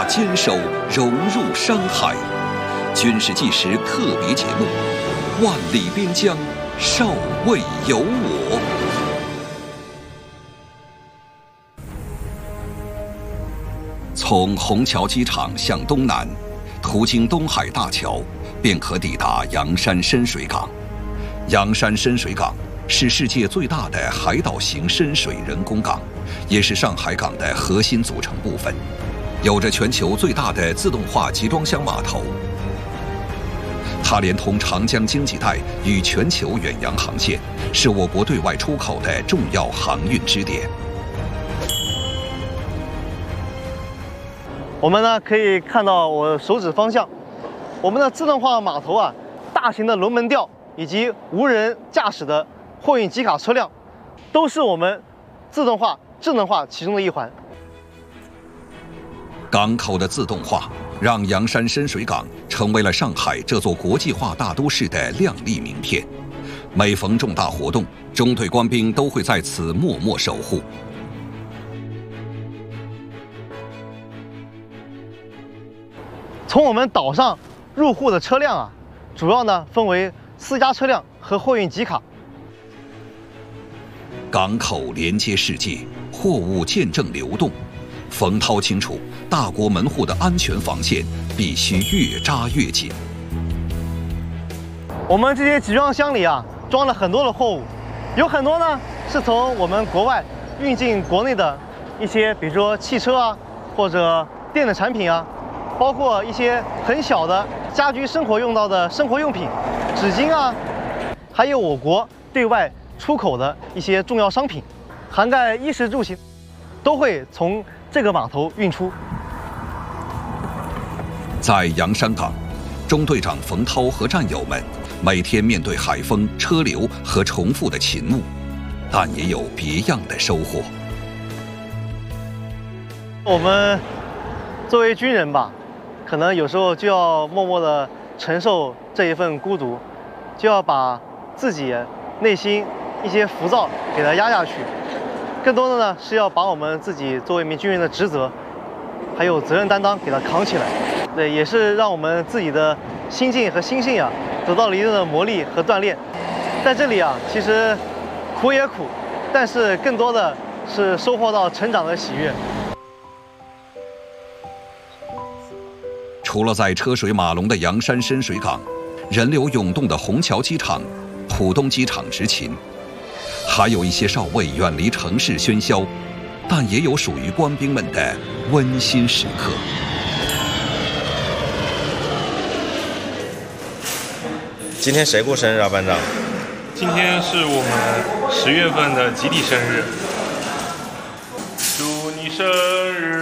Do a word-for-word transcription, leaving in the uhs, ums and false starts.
把坚守融入山海。军事纪实特别节目《万里边疆，少尉有我》。从虹桥机场向东南，途经东海大桥，便可抵达洋山深水港。洋山深水港是世界最大的海岛型深水人工港，也是上海港的核心组成部分，有着全球最大的自动化集装箱码头。它连通长江经济带与全球远洋航线，是我国对外出口的重要航运支点。 我们呢可以看到我手指方向，我们的自动化码头啊，大型的龙门吊以及无人驾驶的货运集卡车辆，都是我们自动化、智能化其中的一环。 港口的自动化让洋山深水港成为了上海这座国际化大都市的亮丽名片。每逢重大活动，中队官兵都会在此默默守护。 从我们岛上入户的车辆啊，主要呢分为私家车辆和货运集卡。 港口连接世界，货物见证流动。冯涛清楚，大国门户的安全防线必须越扎越紧。 我们这些集装箱里啊，装了很多的货物，有很多呢是从我们国外运进国内的一些，比如说汽车啊，或者电子产品啊，包括一些很小的家居生活用到的生活用品、纸巾啊，还有我国对外出口的一些重要商品，涵盖衣食住行，都会从这个码头运出。 在洋山港，中队长冯涛和战友们每天面对海风、车流和重复的勤务，但也有别样的收获。 我们作为军人吧，可能有时候就要默默地承受这一份孤独，就要把自己内心一些浮躁给它压下去。更多的呢是要把我们自己作为一名军人的职责，还有责任担当给它扛起来。对，也是让我们自己的心境和心性啊得到了一定的磨砺和锻炼。在这里啊，其实苦也苦，但是更多的是收获到成长的喜悦。 除了在车水马龙的洋山深水港，人流涌动的虹桥机场、浦东机场执勤，还有一些少尉远离城市喧嚣，但也有属于官兵们的温馨时刻。 今天谁过生日啊，班长？ 今天是我们十月份的集体生日，祝你生日